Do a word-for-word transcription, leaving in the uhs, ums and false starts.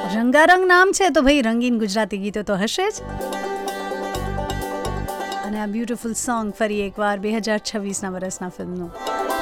રંગારંગ નામ છે તો ભાઈ રંગીન ગુજરાતી ગીતો તો હશે જ. અને આ બ્યુટીફુલ સોંગ ફરી એકવાર બે હજાર છવ્વીસના વર્ષના ફિલ્મનું